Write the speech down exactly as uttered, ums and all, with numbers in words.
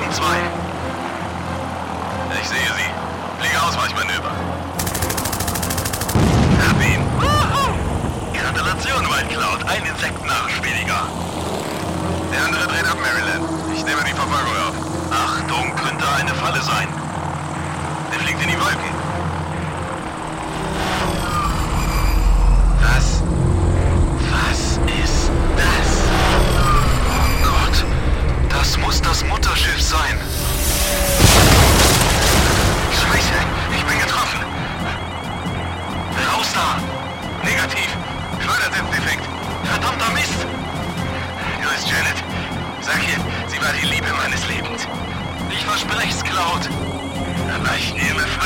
Team zwei. Ich sehe sie. Fliege Ausweichmanöver. Hab ihn. Woohoo! Gratulation, White Cloud. Ein Insektenarsch weniger. Der andere dreht ab, Maryland. Ich nehme die Verfolgung auf. Achtung, könnte eine Falle sein. Der fliegt in die Wolken. Was? Was ist das? Oh Gott. Das muss das Mutterschiff sein. Scheiße, ich bin getroffen. Raus da. Negativ. Schleudersitzdefekt. Verdammter Mist. Grüß Janet. Sag ihr, sie war die Liebe meines Lebens. Ich versprech's, Cloud. Aber ich nehme